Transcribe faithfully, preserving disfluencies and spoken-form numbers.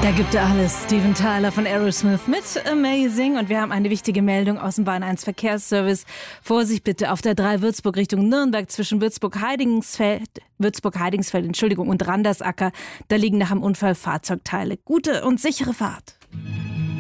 Da gibt er alles. Steven Tyler von Aerosmith mit Amazing. Und wir haben eine wichtige Meldung aus dem Bahn eins Verkehrsservice. Vorsicht bitte auf der drei Würzburg Richtung Nürnberg zwischen Würzburg-Heidingsfeld, Würzburg-Heidingsfeld, Entschuldigung, und Randersacker. Da liegen nach dem Unfall Fahrzeugteile. Gute und sichere Fahrt.